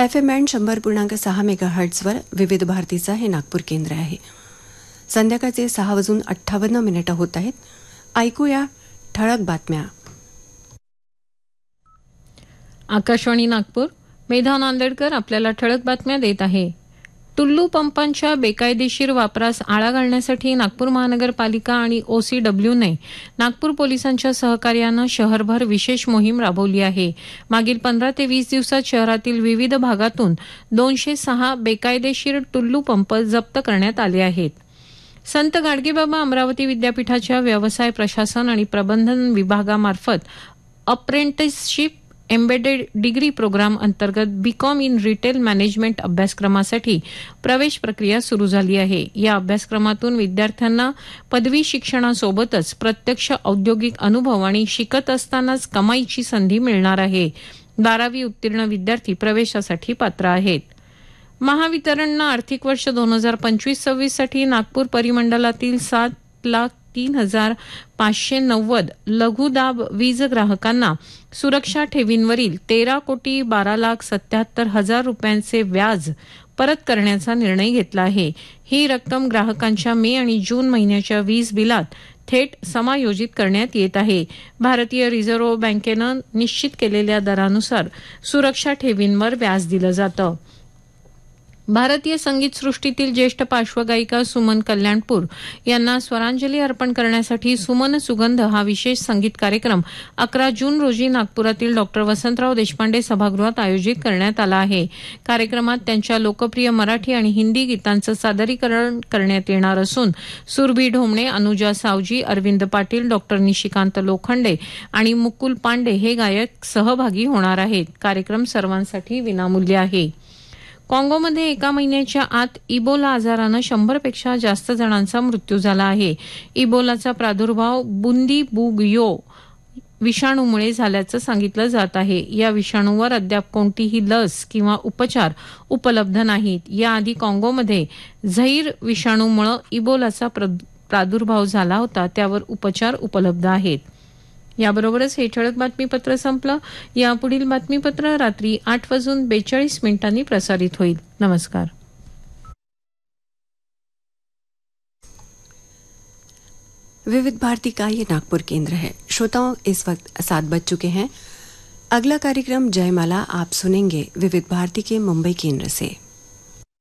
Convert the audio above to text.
FM band 100.6 मेगाहर्ट्झवर विविध भारतीचा हे नागपूर केंद्र आहे. संध्याकाळचे 6:58 होत आहेत. ऐकूया ठळक बातम्या. आकाशवाणी नागपूर. मेधा नांदेडकर आपल्याला ठळक बातम्या देत आहे. टुल्लू पंपांच्या बेकायदेशीर वापरास आळा घालण्यासाठी नागपूर महानगरपालिका आणि OCWने नागपूर पोलिसांच्या सहकार्यानं शहरभर विशेष मोहीम राबवली आहे. मागील 15 ते 20 दिवसात शहरातील विविध भागातून 206 बेकायदेशीर टुल्लू पंप जप्त करण्यात आले आहेत. संत गाडगेबाबा अमरावती विद्यापीठाच्या व्यवसाय प्रशासन आणि प्रबंधन विभागामार्फत अप्रेंटिसशिप एम्बेडेड डिग्री प्रोग्राम अंतर्गत बीकॉम इन रिटेल मॅनेजमेंट अभ्यासक्रमासाठी प्रवेश प्रक्रिया सुरू झाली आहे. या अभ्यासक्रमातून विद्यार्थ्यांना पदवी शिक्षणासोबतच प्रत्यक्ष औद्योगिक अनुभव आणि शिकत असतानाच कमाईची संधी मिळणार आहे. 12वी उत्तीर्ण विद्यार्थी प्रवेशासाठी पात्र आहेत. महावितरणनं आर्थिक वर्ष 2025-26 साठी नागपूर परिमंडलातील 7,03,590 लघुदाब वीज ग्राहकांना सुरक्षा ठेवींवरील 13,12,77,000 रुपयांचे व्याज परत करण्याचा निर्णय घेतला आहे. ही रक्कम ग्राहकांच्या मे आणि जून महिन्याच्या वीज बिलात थेट समायोजित करण्यात येत आहे. भारतीय रिझर्व्ह बँकेनं निश्चित केलेल्या दरानुसार सुरक्षा ठेवींवर व्याज दिलं जातं. भारतीय संगीतसृष्टीतील ज्येष्ठ पार्श्वगायिका सुमन कल्याणपूर यांना स्वरांजली अर्पण करण्यासाठी सुमन सुगंध हा विशेष संगीत कार्यक्रम 11 जून रोजी नागपुरातील डॉ. वसंतराव देशपांडे सभागृहात आयोजित करण्यात आला आहे. कार्यक्रमात त्यांच्या लोकप्रिय मराठी आणि हिंदी गीतांचं सादरीकरण करण्यात येणार असून सुरभी ढोमणे, अनुजा सावजी, अरविंद पाटील, डॉ. निशिकांत लोखंडे आणि मुकुल पांडे हे गायक सहभागी होणार आहेत. कार्यक्रम सर्वांसाठी विनामूल्य आहे. काँगोमध्ये एका महिन्याच्या आत इबोला आजारानं 100पेक्षा जास्त जणांचा मृत्यू झाला आहे. इबोलाचा प्रादुर्भाव बुंदी बुगयो विषाणूमुळे झाल्याचं सांगितलं जात आहे. या विषाणूवर अद्याप कोणतीही लस किंवा उपचार उपलब्ध नाहीत. याआधी काँगोमध्ये झैर विषाणूमुळे इबोलाचा प्रादुर्भाव झाला होता, त्यावर उपचार उपलब्ध आहेत. याबरोबरच हे ठळक बातमीपत्र संपलं. यापुढील बातमीपत्र रात्री 8:42 प्रसारित होईल. नमस्कार. विविध भारती का ये नागपुर केंद्र है. श्रोताओं, इस वक्त 7 बज चुके हैं. अगला कार्यक्रम जयमाला आप सुनेंगे विविध भारती के मुंबई केंद्र से.